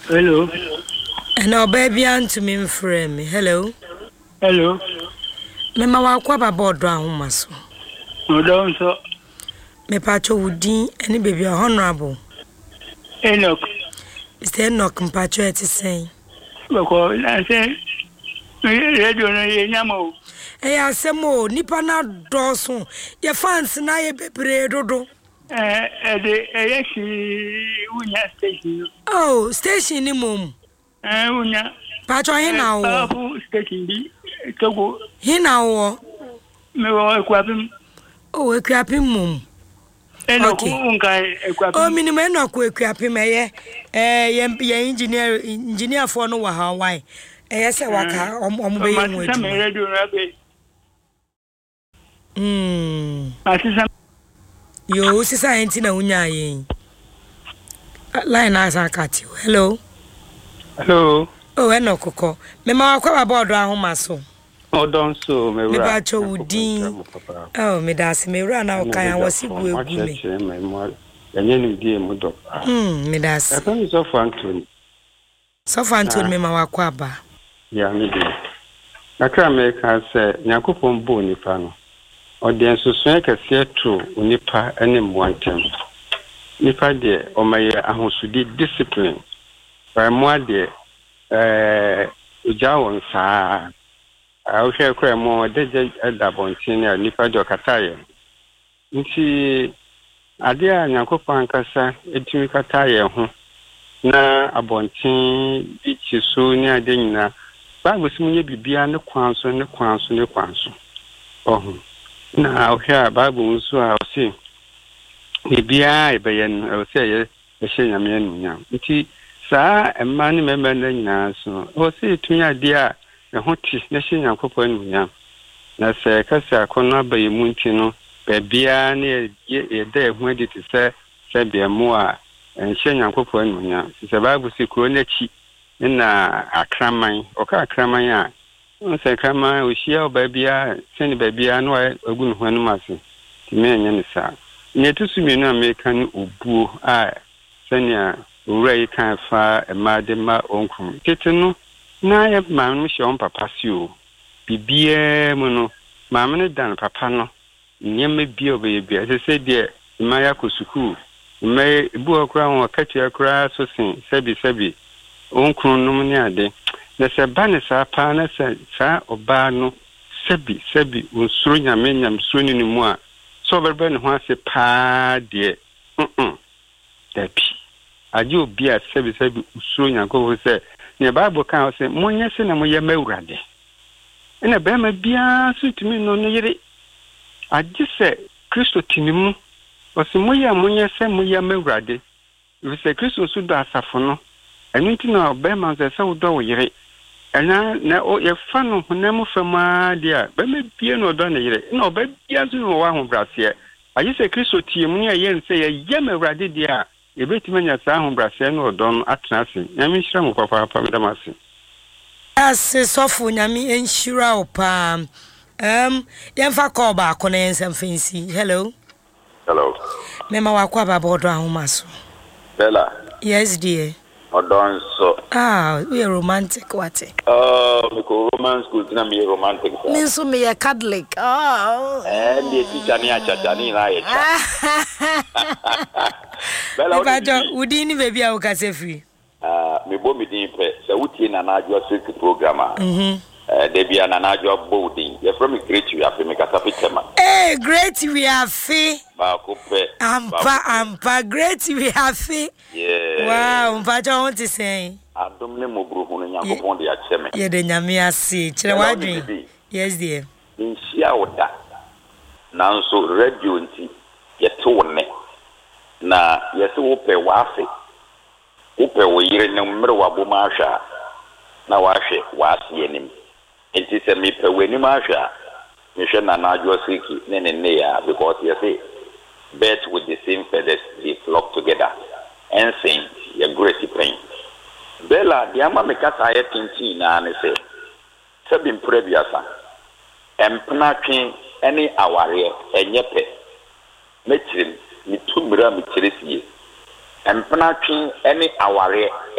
Hello. No baby to me frame me. Hello. Hello. Me ma wa kwa baba odo ahoma so. Odo so. Me pacho wudi any baby honorable. Enoch. Mr. Enoch mpacho eti sen. Bako na say radio na ye nyamo. Asemo nipa na doso. Ye fans na ye bebre dodo. Unya station. Oh, station ni mom. Unya. Pacho hina wo. Powerful station bi. Togo. Hina wo. Me wo ekwapim. Oh, ekwapim mom. Enoch unka ekwapim. Oh, minimum Enoch ekwapim ye engineer for no wa Hawaii. Say waka omo be yen Some radio na be. Asisa Yo, sisa enti na unya yen. Line asa kati. Hello. Hello. Oh, Enoch. Me ma kwa baba odo ahoma so. Odon so me Me ba cho wudin. Oh, me da se me wura na okan ya wasi bu egu me. Enye ni die mu do. Me da se. Efan so Anthony. So Anthony me ma wakwa ba. Ya me di. Nakra me ka se Yakopon bo nipa no. Ode nsoso kase to nipa ene mwantem. Nipa de o maye ahosudi discipline. Ba mo de uja won saa. Ahwe kwa mo de edabontin ya nipa de okataye. Nti ade a Yakopon kasa etimi kataye ho na abontin bichi so ni ade nyina. Ba musumunye bibia ne kwanso. Na ahwe Bible nso a o bibia ebeyen o se ye nyame anunya. Nti saa emma ne memma na nyina so o se tunya de a ho ti na hye Yakopon anunya. Na se kasa akono abaye mu nti no bibia ne ye da ho adi te se bia mu a hye Yakopon anunya. Se Bible se kuro na chi na akraman a se kraman o hia obabia se ne babia no agu ne ho anu mase ti me nya ne saa Netu sumenu American obuo a senia owura kan fa emade ma onkum tetenu na ye maanu hye on papa si o bibie mu no maamne dan papa no nyemme bi obeyebia se de maya ko suku me bu okra won katua kra so sin sebi onkun no ne ade na se bane sa pa na se sa oba no sebi unsuro nyam suro ni mu a so berben ho ase pa de dapi aje obi a sebi usuro Yakopon se ne Bible kan se monye se na moye mawurade ena be ma bia so timi no yire aje se Kristo tinimu o se monye se moye mawurade we se Kristo so do asafo no enu nti na be ma se wo do wo yire na o ye fa no honam fama dia be me bie no do na yire na oba bia so no wa ho brase ayi se Kristo tie mu ya yen se ye mawurade dia ye betimanya sa ho brase no do atena se nyame hira mo papa medamase Ase sofu nyame enhira opa yemfa call ba ko na ensem fancy. Hello. Me ma wakwa baba odo ahoma so. Bella. Yes dear. Odon so. We are romantic what? Me ko romance school na me romantic. Me so me a Catholic. And the teacher ni achacha ni na ye. Bella. Bajo udini baby a ukase free. Me bo me din pe se wutie na na ajo secret program a. De bia na na ajo boarding. You from great we have me kasa pitema. Great we have fe. Ba ko pe. Ampa great we have fe. Yeah. Wow, bajo want to say. Adom ne mobru hu no Yakopon de acheme. Ye de nyame ase. Kire wadwen. Yes dear. Nsia oda. Nanso radio nti ye to ne. Na ye se wo pe wafe. Wo pe wo yire ne mmere wabo ma hwa. Na wa hwe wa ase anim. Enti se me pe wani ma hwa. Me hwe na na ajo siki ne ya because you say birds with the same feathers they flock together. And saying your great pain. Bella, the ama me kata ye tinti na ne se. Se bim prebiasa. Empnatwen any aware enye pe. Metrim ni tumira mi kiresie. Empnatwen any aware